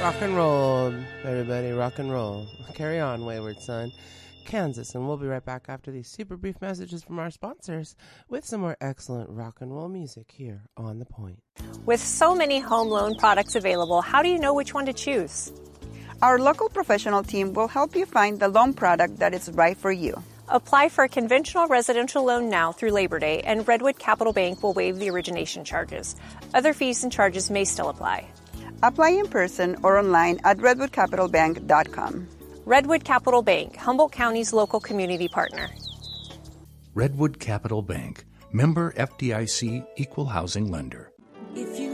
Rock and roll, everybody, rock and roll. Carry on, wayward son. Kansas, and we'll be right back after these super brief messages from our sponsors with some more excellent rock and roll music here on The Point. With so many home loan products available, how do you know which one to choose? Our local professional team will help you find the loan product that is right for you. Apply for a conventional residential loan now through Labor Day, and Redwood Capital Bank will waive the origination charges. Other fees and charges may still apply. Apply in person or online at redwoodcapitalbank.com. Redwood Capital Bank, Humboldt County's local community partner. Redwood Capital Bank, member FDIC, equal housing lender.